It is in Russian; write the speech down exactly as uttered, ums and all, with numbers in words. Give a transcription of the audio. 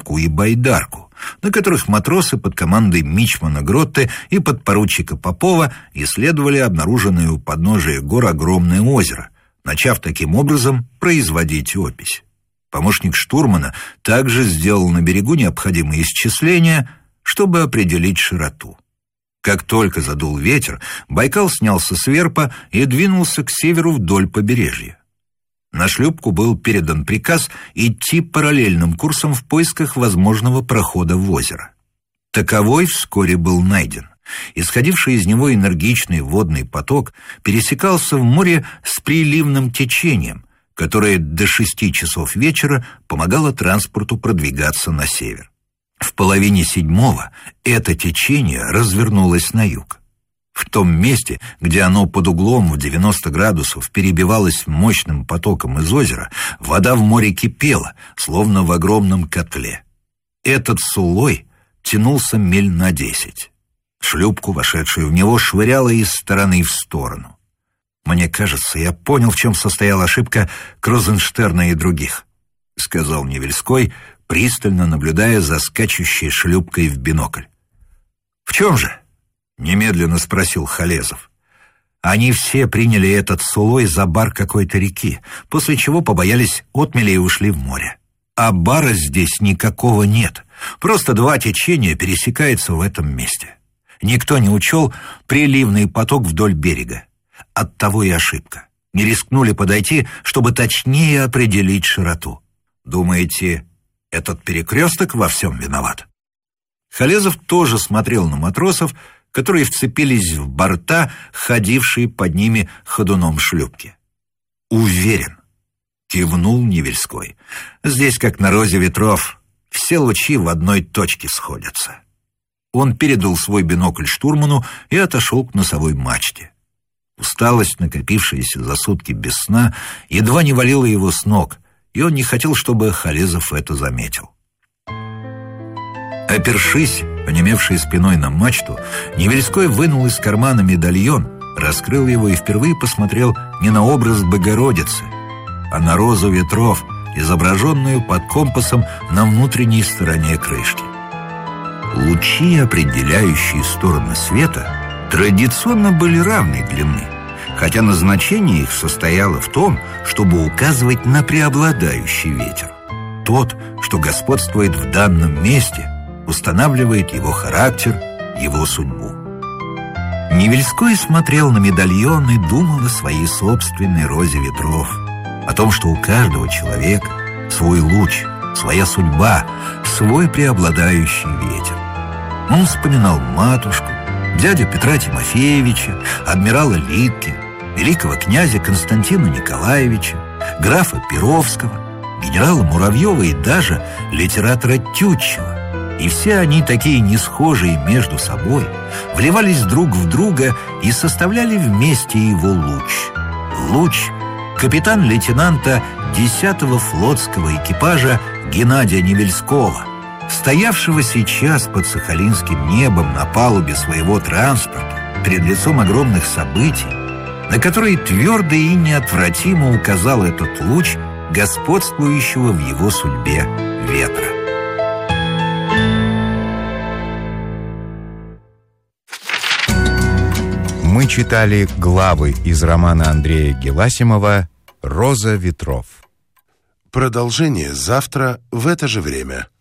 шлюпку и байдарку, на которых матросы под командой мичмана Гротте и подпоручика Попова исследовали обнаруженное у подножия гор огромное озеро, начав таким образом производить опись. Помощник штурмана также сделал на берегу необходимые исчисления, чтобы определить широту. Как только задул ветер, Байкал снялся с верпа и двинулся к северу вдоль побережья. На шлюпку был передан приказ идти параллельным курсом в поисках возможного прохода в озеро. Таковой вскоре был найден. Исходивший из него энергичный водный поток пересекался в море с приливным течением, которое до шести часов вечера помогало транспорту продвигаться на север. В половине седьмого это течение развернулось на юг. В том месте, где оно под углом в девяносто градусов перебивалось мощным потоком из озера, вода в море кипела, словно в огромном котле. Этот сулой тянулся миль на десять. Шлюпку, вошедшую в него, швыряло из стороны в сторону. «Мне кажется, я понял, в чем состояла ошибка Крузенштерна и других», — сказал Невельской, пристально наблюдая за скачущей шлюпкой в бинокль. «В чем же?» — немедленно спросил Халезов. «Они все приняли этот сулой за бар какой-то реки, после чего побоялись отмели и ушли в море. А бара здесь никакого нет, просто два течения пересекаются в этом месте. Никто не учел приливный поток вдоль берега. Оттого и ошибка. Не рискнули подойти, чтобы точнее определить широту. Думаете, этот перекресток во всем виноват?» Халезов тоже смотрел на матросов, которые вцепились в борта, ходившие под ними ходуном шлюпки. «Уверен», — кивнул Невельской. «Здесь, как на розе ветров, все лучи в одной точке сходятся». Он передал свой бинокль штурману и отошел к носовой мачте. Усталость, накопившаяся за сутки без сна, едва не валила его с ног, и он не хотел, чтобы Халезов это заметил. Опершись, онемевшей спиной на мачту, Невельской вынул из кармана медальон, раскрыл его и впервые посмотрел не на образ Богородицы, а на розу ветров, изображенную под компасом на внутренней стороне крышки. Лучи, определяющие стороны света, традиционно были равной длины, хотя назначение их состояло в том, чтобы указывать на преобладающий ветер. Тот, что господствует в данном месте, устанавливает его характер, его судьбу. Невельской смотрел на медальон и думал о своей собственной розе ветров, о том, что у каждого человека свой луч, своя судьба, свой преобладающий ветер. Он вспоминал матушку, дядю Петра Тимофеевича, адмирала Литке, великого князя Константина Николаевича, графа Перовского, генерала Муравьева и даже литератора Тютчева. И все они, такие несхожие между собой, вливались друг в друга и составляли вместе его луч. Луч капитан-лейтенанта десятого флотского экипажа Геннадия Невельского, стоявшего сейчас под сахалинским небом на палубе своего транспорта перед лицом огромных событий, на которые твердо и неотвратимо указал этот луч господствующего в его судьбе ветра. Мы читали главы из романа Андрея Геласимова «Роза ветров». Продолжение завтра в это же время.